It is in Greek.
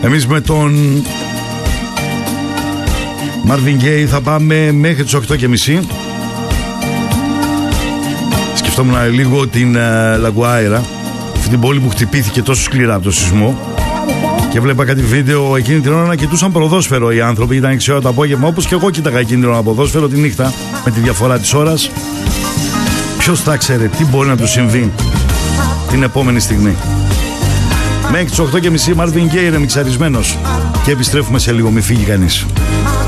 Εμείς με τον Marvin Gaye θα πάμε μέχρι τις 8:30. Σκεφτόμουν λίγο την La Guaira, αυτή την πόλη που χτυπήθηκε τόσο σκληρά από το σεισμό, και βλέπα κάτι βίντεο εκείνη την ώρα να κοιτούσαν ποδόσφαιρο οι άνθρωποι. Ήταν 6 ώρα το απόγευμα, όπως και εγώ κοίταγα εκείνη την ώρα ποδόσφαιρο τη νύχτα, με τη διαφορά της ώρας. Ποιος θα ξέρει τι μπορεί να του συμβεί την επόμενη στιγμή. Μέχρι τις 8:30 Marvin Gaye είναι μιξαρισμένος. Και επιστρέφουμε σε λίγο, μη φύγει κανείς.